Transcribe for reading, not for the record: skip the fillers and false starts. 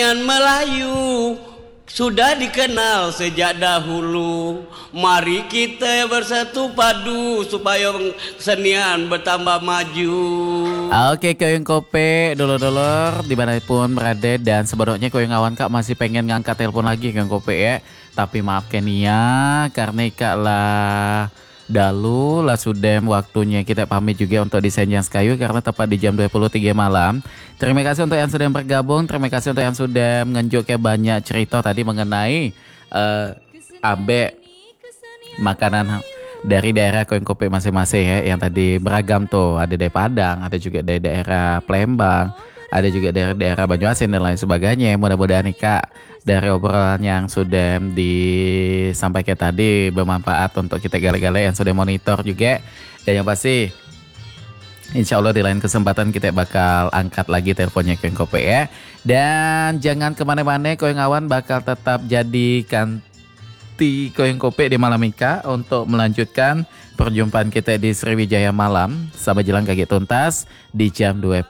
Melayu sudah dikenal sejak dahulu. Mari kita bersatu padu supaya kesenian bertambah maju. Oke, Koyong Kope, dulur-dulur dimanapun berada dan sebenarnya Koyong Awan Kak masih pengen ngangkat telepon lagi Koyong Kope ya. Tapi maaf Kenia, karena Kak lah dalu lah sudah waktunya kita pamit juga untuk desain yang Kayu karena tepat di jam 23 malam. Terima kasih untuk yang sudah bergabung, terima kasih untuk yang sudah mengenjuk ke banyak cerita tadi mengenai abe makanan dari daerah Koyong Kope masing-masing ya, yang tadi beragam tuh, ada dari Padang, ada juga dari daerah Palembang, ada juga dari daerah Banyuasin dan lain sebagainya. Mudah-mudahan nih Kak dari obrolan yang sudah disampaikan tadi bermanfaat untuk kita gale-gale yang sudah monitor juga, dan yang pasti insya Allah di lain kesempatan kita bakal angkat lagi teleponnya Koyong Kope ya. Dan jangan kemana-mana, Koyong Awan bakal tetap jadikan Koyong Kope di malam Mika untuk melanjutkan perjumpaan kita di Sriwijaya Malam sampai jelang kaki tuntas di jam 2